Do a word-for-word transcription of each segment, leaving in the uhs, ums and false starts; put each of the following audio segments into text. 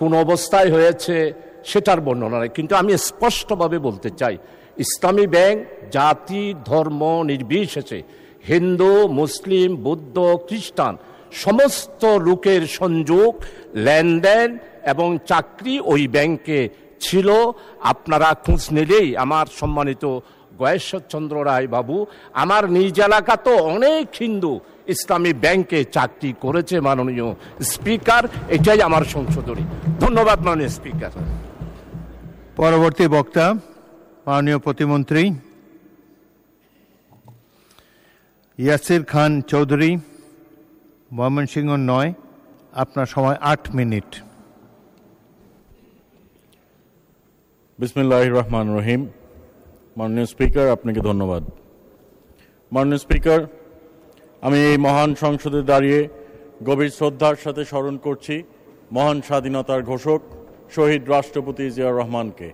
কোন অবস্থায় হয়েছে সেটার বর্ণনা নেই, কিন্তু আমি স্পষ্টভাবে বলতে চাই ইসলামী ব্যাংক জাতি ধর্ম নির্বিশেষে হিন্দু মুসলিম বৌদ্ধ খ্রিস্টান সমস্ত লোকের সংযোগ লেনদেন এবং চাকরি ওই ব্যাংকে ছিল। আপনারা খোঁজ নিলেই আমার সম্মানিত গয়েশ্বরচন্দ্র রায় বাবু, আমার নিজ এলাকা তো অনেক হিন্দু ইসলামী ব্যাংকে চাকরি করেছে। মাননীয় স্পিকার, এটাই আমার সংশোধনী। ধন্যবাদ মাননীয় স্পিকার। পরবর্তী বক্তা মাননীয় প্রতিমন্ত্রী ইয়াসির খান চৌধুরী, ময়মনসিংহ নয়। আপনার সময় আট মিনিট। বিসমিল্লাহির রহমানির রহিম। মাননীয় স্পিকার, আপনাকে ধন্যবাদ। মাননীয় স্পিকার, আমি এই মহান সংসদে দাঁড়িয়ে গভীর শ্রদ্ধার সাথে স্মরণ করছি মহান স্বাধীনতার ঘোষক শহীদ রাষ্ট্রপতি জিয়াউর রহমানকে।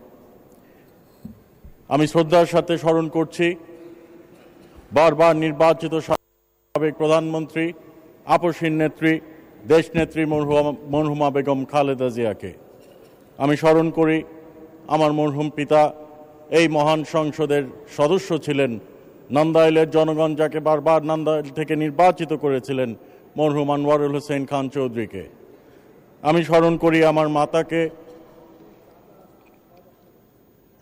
আমি শ্রদ্ধার সাথে স্মরণ করছি বারবার নির্বাচিত সাবেক প্রধানমন্ত্রী, আপসীর নেত্রী, দেশনেত্রী মরহুমা বেগম খালেদা জিয়াকে। আমি স্মরণ করি আমার মরহুম পিতা এই মহান সংসদের সদস্য ছিলেন, নান্দাইলের জনগণ যাকে বারবার নান্দাইল থেকে নির্বাচিত করেছিলেন, মরহুম আনোয়ারুল হোসেন খান চৌধুরীকে। আমি স্মরণ করি আমার মাতাকে,